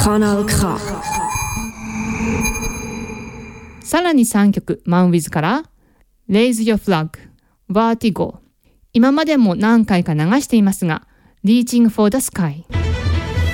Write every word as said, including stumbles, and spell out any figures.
Kanal K。 さらにさんきょくマンウィズから Raise Your Flag、Vertigo。今までも何回か流していますが Reaching for the Sky。